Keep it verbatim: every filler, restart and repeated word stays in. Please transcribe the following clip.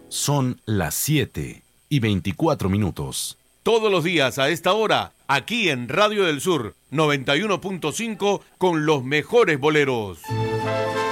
Son las siete y veinticuatro minutos. Todos los días a esta hora, aquí en Radio del Sur noventa y uno punto cinco con los mejores boleros.